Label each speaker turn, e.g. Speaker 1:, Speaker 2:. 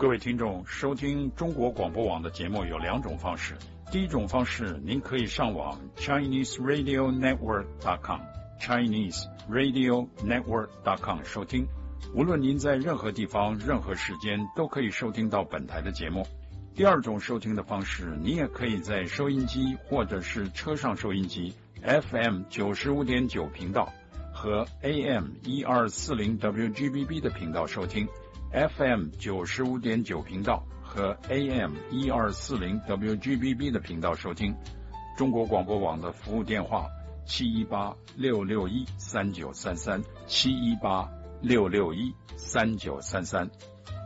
Speaker 1: 各位听众，收听中国广播网的节目有两种方式。第一种方式，您可以上网 ChineseRadioNetwork.com 收听。无论您在任何地方、任何时间，都可以收听到本台的节目。第二种收听的方式，你也可以在收音机或者是车上收音机 FM 95.9频道和 AM 1240 WGBB 的频道收听。FM 95.9频道和 AM 1240 WGBB 的频道收听。中国广播网的服务电话718-661-3933 718-661-3933。